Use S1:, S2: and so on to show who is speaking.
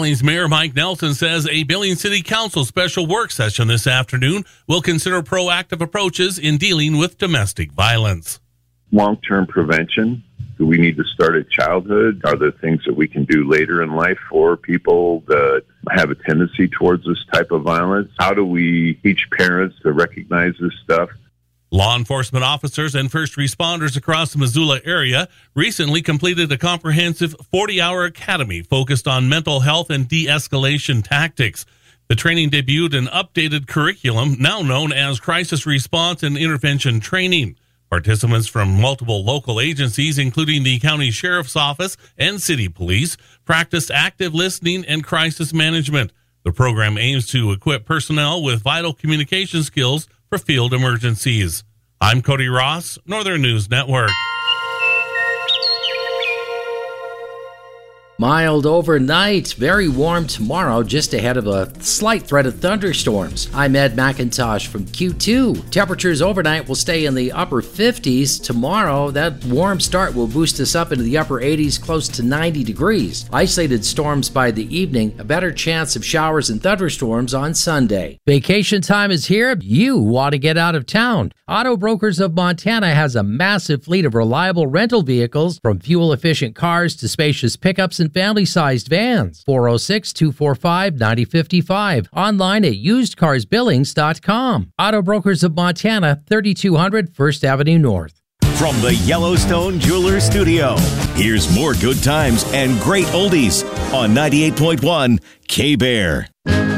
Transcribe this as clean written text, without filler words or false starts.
S1: Billings Mayor Mike Nelson says a Billings City Council special work session this afternoon will consider proactive approaches in dealing with domestic violence.
S2: Long-term prevention. Do we need to start at childhood? Are there things that we can do later in life for people that have a tendency towards this type of violence? How do we teach parents to recognize this stuff?
S1: Law enforcement officers and first responders across the Missoula area recently completed a comprehensive 40-hour academy focused on mental health and de-escalation tactics. The training debuted an updated curriculum now known as Crisis Response and Intervention Training. Participants from multiple local agencies, including the county sheriff's office and city police, practiced active listening and crisis management. The program aims to equip personnel with vital communication skills for field emergencies. I'm Cody Ross, Northern News Network.
S3: Mild overnight, very warm tomorrow, just ahead of a slight threat of thunderstorms. I'm Ed McIntosh from Q2. Temperatures overnight will stay in the upper 50s. Tomorrow, that warm start will boost us up into the upper 80s, close to 90 degrees. Isolated storms by the evening, a better chance of showers and thunderstorms on Sunday. Vacation time is here. You want to get out of town. Auto Brokers of Montana has a massive fleet of reliable rental vehicles, from fuel-efficient cars to spacious pickups and family-sized vans. 406-245-9055. Online at usedcarsbillings.com. Auto Brokers of Montana, 3200 First Avenue North.
S4: From the Yellowstone Jewelers Studio, here's more good times and great oldies on 98.1 K-Bear.